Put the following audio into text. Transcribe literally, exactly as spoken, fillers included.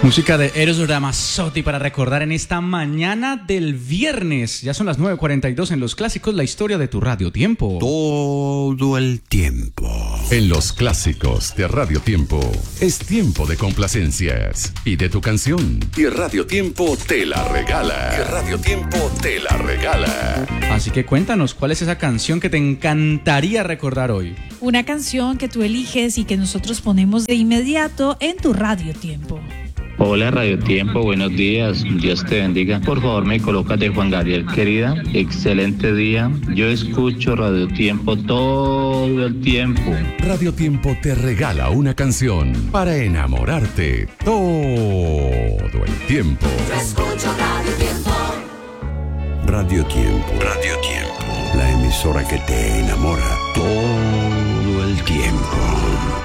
Música de Eros Ramazzotti para recordar en esta mañana del viernes. Ya son las nueve cuarenta y dos en Los Clásicos, la historia de tu Radio Tiempo. Todo el tiempo. En Los Clásicos de Radio Tiempo es tiempo de complacencias y de tu canción. Y Radio Tiempo te la regala. Y Radio Tiempo te la regala. Así que cuéntanos, ¿cuál es esa canción que te encantaría recordar hoy? Una canción que tú eliges y que nosotros ponemos de inmediato en tu Radio Tiempo. Hola Radio Tiempo, buenos días, Dios te bendiga. Por favor me colocas de Juan Gabriel, querida, excelente día. Yo escucho Radio Tiempo todo el tiempo. Radio Tiempo te regala una canción para enamorarte todo el tiempo. Yo escucho Radio Tiempo. Radio Tiempo. Radio Tiempo. La emisora que te enamora todo el tiempo.